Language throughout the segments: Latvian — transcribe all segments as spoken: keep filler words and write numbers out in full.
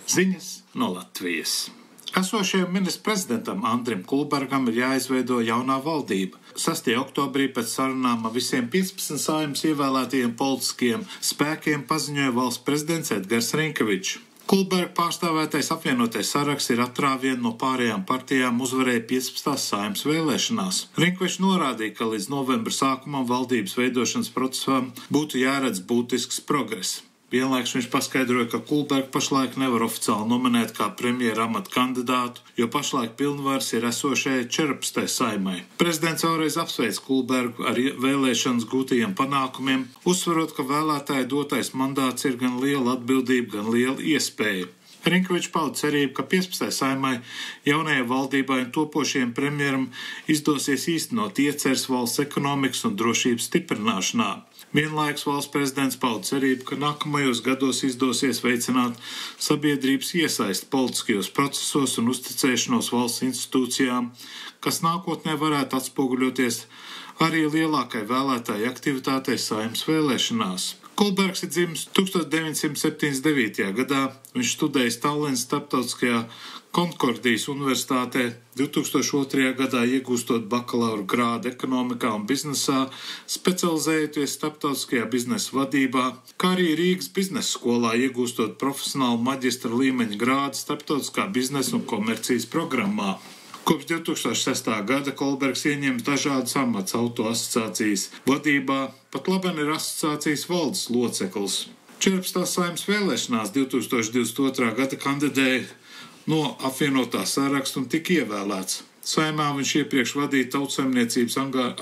Ziņas no Latvijas. Esošajam ministra prezidentam Andrim Kulbergam ir jāizveido jaunā valdība. sastajā oktobrī pēc sarunām ar visiem piecpadsmit Saeimas ievēlētajiem politiskiem spēkiem paziņoja valsts prezidents Edgars Rinkevičs. Kulberga pārstāvētais apvienotais saraksts ir atrāvienu no pārējām partijām uzvarēja piecpadsmitās Saeimas vēlēšanās. Rinkevičs norādīja, ka līdz novembra sākumam valdības veidošanas procesam būtu jāredz būtisks progress. Vienlaikus viņš paskaidroja, ka Kulbergu pašlaik nevar oficiāli nominēt kā premjera amata kandidātu, jo pašlaik pilnvaras ir esošajai četrpadsmitajai Saeimai. Prezidents vēlreiz apsveic Kulbergu ar vēlēšanas gūtajiem panākumiem, uzsverot, ka vēlētāju dotais mandāts ir gan liela atbildība, gan liela iespēja. Rinkevičs pauda cerību, ka piecpadsmitajai Saeimai, jaunajai valdībai un topošajam premjeram izdosies īstenot ieceres valsts ekonomikas un drošības stiprināšanā. Vienlaikus valsts prezidents pauda cerību, ka nākamajos gados izdosies veicināt sabiedrības iesaisti politiskajos procesos un uzticēšanos valsts institūcijām, kas nākotnē varētu atspoguļoties arī lielākai vēlētāju aktivitātei Saeimas vēlēšanās. Kulbergs ir dzimis tuksstoš deviņsimt septiņdesmit devītajā gadā, viņš studējis Tallinas Starptautiskajā Konkordijas universitātē, divtūkstoš otrajā gadā iegūstot bakalaura grādu ekonomikā un biznesā, specializējoties starptautiskajā biznesa vadībā, kā arī Rīgas biznesa skolā iegūstot profesionālu maģistra līmeņa grādu starptautiskā biznesa un komercijas programmā. Kopš divtūkstoš sestā gada Kulbergs ieņem dažādas amats auto asociācijas vadībā, pat labi ir asociācijas valdes loceklis. četrpadsmitās Saeimas vēlēšanās divtūkstoš divdesmit otrā gada kandidēja no apvienotā saraksta un tika ievēlēts. Saeimā viņš iepriekš vadīja Tautsaimniecības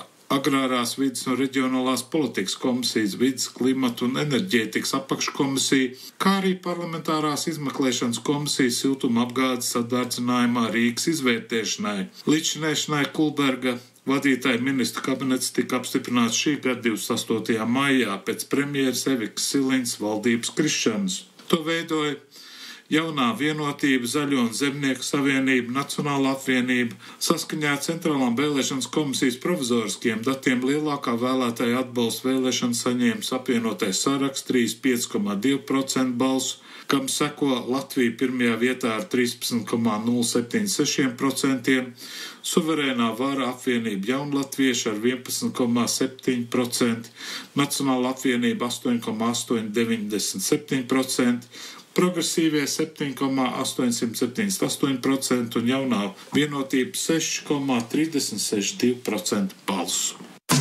agrārās vides un reģionālās politikas komisijas, vides, klimata un enerģētikas apakškomisija, kā arī parlamentārās izmeklēšanas komisijas siltuma apgādes sadārdzinājumā Rīgas izvērtēšanai. Līdzšinēšanai Kulberga vadītāja ministru kabinets tika apstiprināts šī gada divdesmit astotajā maijā pēc premjeras Evikas Siliņas valdības krišanas. To veidoja Jaunā vienotība, Zaļo un Zemnieku savienība, Nacionālā apvienība. Saskaņā ar Centrālām vēlēšanas komisijas provizoriskiem datiem lielākā vēlētāja atbalsta vēlēšanas saņēmis apvienotais saraksts trīsdesmit pieci komats divi procenti balsu, kam seko Latvija pirmajā vietā ar trīspadsmit komats nulle septiņi seši procenti, suverēnā vara apvienība Jaunlatvieši ar vienpadsmit komats septiņi procenti, Nacionālā apvienība astoņi komats astoņi deviņdesmit septiņi procenti, progresīvie septiņi komats astoņsimt septiņdesmit astoņi procenti un jaunā vienotība seši komats trīsdesmit seši divi procenti balsu.